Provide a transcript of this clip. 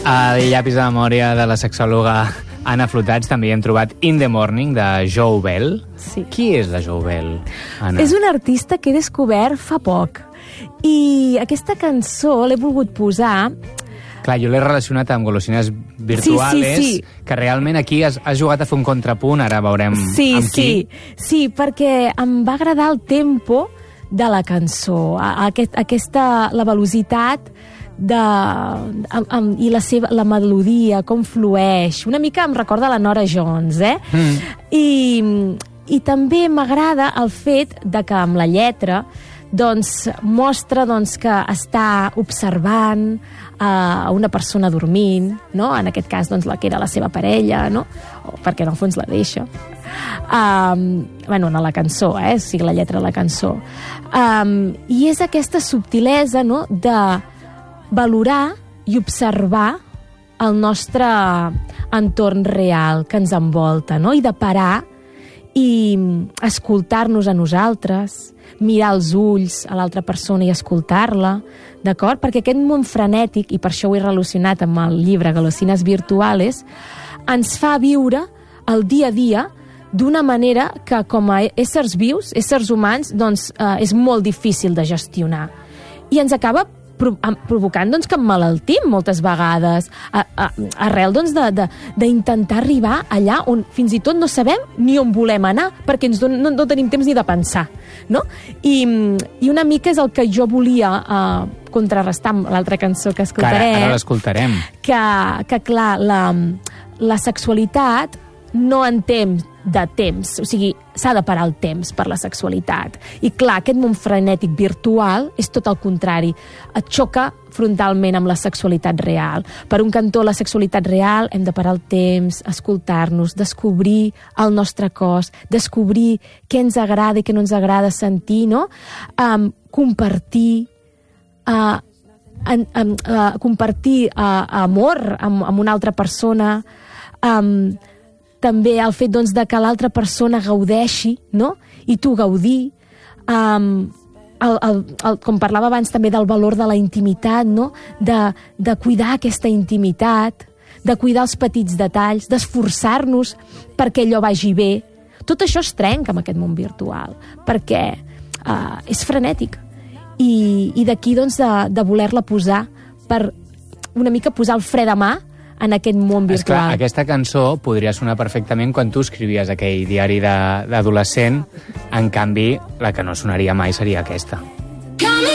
Al llapis de memòria de la sexòloga Anna Flotats també hi hem trobat In the Morning, de Joe Bell. Sí. Qui és la Joe Bell, Anna? És un artista que he descobert fa poc. I aquesta cançó l'he volgut posar... Clar, jo l'he relacionat amb golosines virtuales, sí. que realment aquí has jugat a fer un contrapunt, ara veurem amb qui. Sí, perquè em va agradar el tempo de la cançó, la velocitat i la melodia, com flueix. Una mica em recorda la Norah Jones, I també m'agrada el fet de que amb la lletra mostra que està observant una persona dormint, no? En aquest cas la que era la seva parella, no? Perquè en el fons la deixa. En la cançó, o sigui, la lletra de la cançó. I és aquesta subtilesa, no?, de valorar i observar el nostre entorn real que ens envolta, no? I de parar i escoltar-nos a nosaltres, mirar els ulls a l'altra persona i escoltar-la, d'acord? Perquè aquest món frenètic, i per això ho he relacionat amb el llibre Golosines virtuales, ens fa viure el dia a dia d'una manera que com a éssers vius, éssers humans, és molt difícil de gestionar. I ens acaba provocant que emmalaltim moltes vegades, arrel d'intentar arribar allà on fins i tot no sabem ni on volem anar, perquè no tenim temps ni de pensar, no? I una mica és el que jo volia contrarrestar amb l'altra cançó que escoltarem. Ara l'escoltarem. Que clar, la sexualitat no en temps de temps, o sigui, s'ha de parar el temps per la sexualitat. I clar, aquest món frenètic virtual és tot el contrari, et xoca frontalment amb la sexualitat real. Per un cantó, la sexualitat real, hem de parar el temps, escoltar-nos, descobrir el nostre cos, descobrir què ens agrada i què no ens agrada sentir, no? Compartir amor amb una altra persona, també el fet de que l'altra persona gaudeixi, no? I tu gaudir. Com parlava abans també del valor de la intimitat, no? De cuidar aquesta intimitat, de cuidar els petits detalls, d'esforçar-nos perquè allò vagi bé. Tot això es trenca amb aquest món virtual, perquè és frenètic. I d'aquí de voler-la posar per una mica posar el fre de mà en aquest món virtual. Esclar, aquesta cançó podria sonar perfectament quan tu escrivies aquell diari d'adolescent, en canvi, la que no sonaria mai seria aquesta.